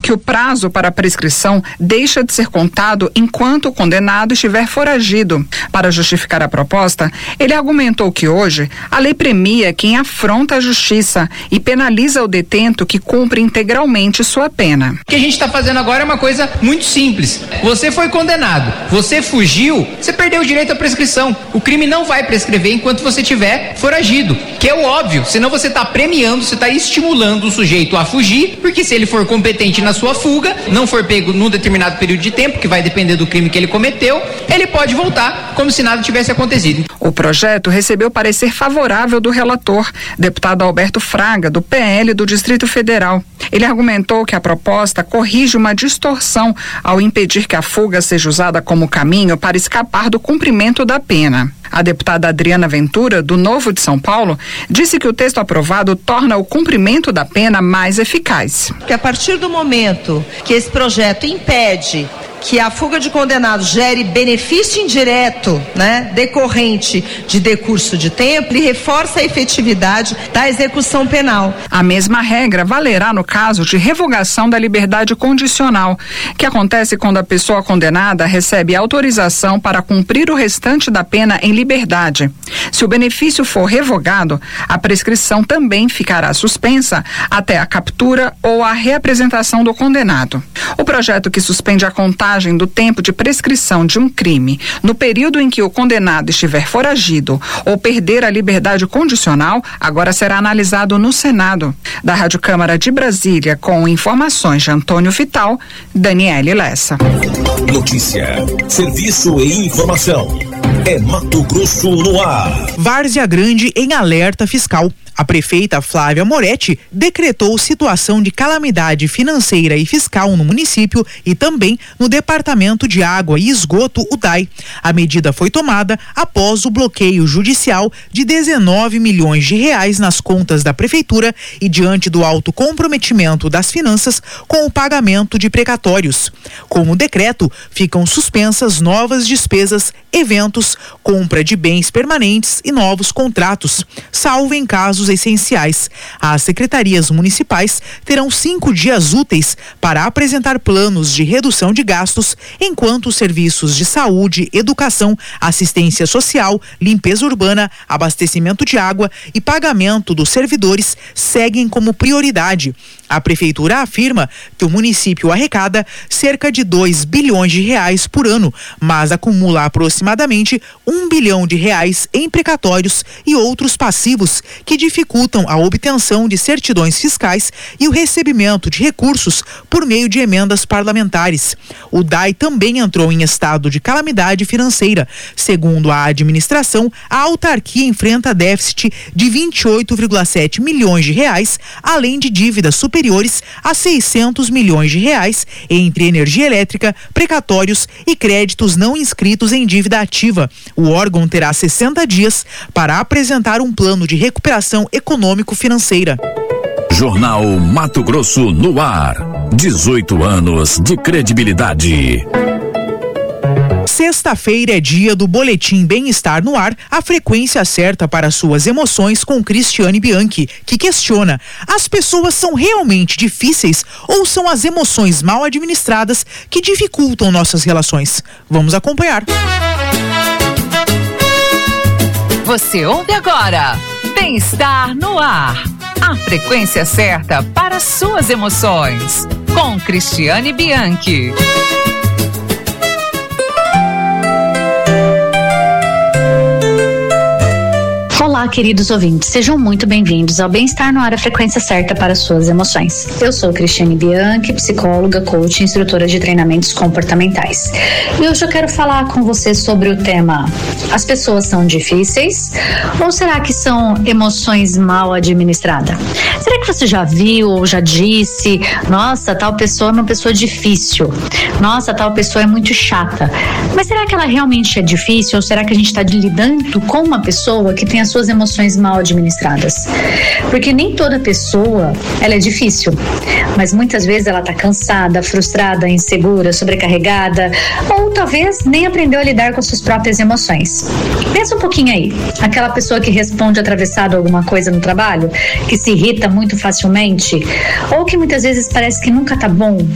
que o prazo para a prescrição deixa de ser contado enquanto o condenado estiver foragido. Para justificar a proposta, ele argumentou que hoje a lei premia quem afronta a justiça e penaliza o detento que cumpre integralmente sua pena. O que a gente está fazendo agora é uma coisa muito simples. Você foi condenado, você fugiu, você perdeu o direito à prescrição. O crime não vai prescrever enquanto você estiver foragido, que é o óbvio, senão você está premiando, você está estimulando o sujeito a fugir, porque se ele for competente na sua fuga, não for pego num determinado período de tempo, que vai depender do crime que ele cometeu, ele pode voltar como se nada tivesse acontecido. O projeto recebeu parecer favorável do relator, deputado Alberto Fraga, do PL do Distrito Federal. Ele argumentou que a proposta corrige uma distorção ao impedir que a fuga seja usada como caminho para escapar do cumprimento da pena. A deputada Adriana Ventura, do Novo de São Paulo, disse que o texto aprovado torna o cumprimento da pena mais eficaz. Que a partir do momento que esse projeto impede que a fuga de condenados gere benefício indireto, decorrente de decurso de tempo, ele reforça a efetividade da execução penal. A mesma regra valerá no caso de revogação da liberdade condicional, que acontece quando a pessoa condenada recebe autorização para cumprir o restante da pena em liberdade. Se o benefício for revogado, a prescrição também ficará suspensa até a captura ou a reapresentação do condenado. O projeto que suspende a contagem do tempo de prescrição de um crime no período em que o condenado estiver foragido ou perder a liberdade condicional agora será analisado no Senado. Da Rádio Câmara de Brasília, com informações de Antônio Vital, Daniele Lessa. Notícia, serviço e informação. É Mato Grosso no ar. Várzea Grande em alerta fiscal. A prefeita Flávia Moretti decretou situação de calamidade financeira e fiscal no município e também no Departamento de Água e Esgoto, o DAI. A medida foi tomada após o bloqueio judicial de 19 milhões de reais nas contas da prefeitura e diante do alto comprometimento das finanças com o pagamento de precatórios. Com o decreto, ficam suspensas novas despesas, eventos, compra de bens permanentes e novos contratos, salvo em casos essenciais. As secretarias municipais terão 5 dias úteis para apresentar planos de redução de gastos, enquanto os serviços de saúde, educação, assistência social, limpeza urbana, abastecimento de água e pagamento dos servidores seguem como prioridade. A prefeitura afirma que o município arrecada cerca de 2 bilhões de reais por ano, mas acumula aproximadamente 1 bilhão de reais em precatórios e outros passivos que dificultam a obtenção de certidões fiscais e o recebimento de recursos por meio de emendas parlamentares. O DAI também entrou em estado de calamidade financeira. Segundo a administração, a autarquia enfrenta déficit de 28,7 milhões de reais, além de dívidas superiores a 600 milhões de reais entre energia elétrica, precatórios e créditos não inscritos em dívida ativa. O órgão terá 60 dias para apresentar um plano de recuperação econômico-financeira. Jornal Mato Grosso no ar. 18 anos de credibilidade. Sexta-feira é dia do Boletim Bem-Estar no Ar, a frequência certa para suas emoções, com Cristiane Bianchi, que questiona: as pessoas são realmente difíceis ou são as emoções mal administradas que dificultam nossas relações? Vamos acompanhar. Você ouve agora Bem-Estar no Ar, a frequência certa para suas emoções, com Cristiane Bianchi. Olá, queridos ouvintes, sejam muito bem-vindos ao Bem-Estar no Ar, a frequência certa para suas emoções. Eu sou Cristiane Bianchi, psicóloga, coach e instrutora de treinamentos comportamentais. E hoje eu quero falar com você sobre o tema: as pessoas são difíceis ou será que são emoções mal administradas? Será que você já viu ou já disse: nossa, tal pessoa é uma pessoa difícil, nossa, tal pessoa é muito chata? Mas será que ela realmente é difícil ou será que a gente está lidando com uma pessoa que tem as suas emoções mal administradas? Porque nem toda pessoa ela é difícil, mas muitas vezes ela está cansada, frustrada, insegura, sobrecarregada, ou talvez nem aprendeu a lidar com as suas próprias emoções. Pensa um pouquinho aí, aquela pessoa que responde atravessado a alguma coisa no trabalho, que se irrita muito facilmente, ou que muitas vezes parece que nunca tá bom,